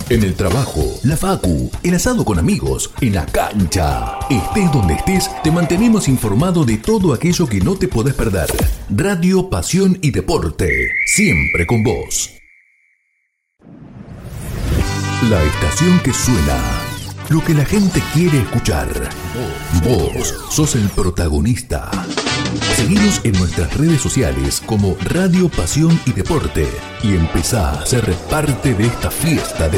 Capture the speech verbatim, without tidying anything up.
En el trabajo, la facu, el asado con amigos, en la cancha. Estés donde estés, te mantenemos informado de todo aquello que no te podés perder. Radio, pasión y deporte, siempre con vos. La estación que suena, lo que la gente quiere escuchar. Vos sos el protagonista. Seguinos en nuestras redes sociales como Radio, Pasión y Deporte y empezá a ser parte de esta fiesta de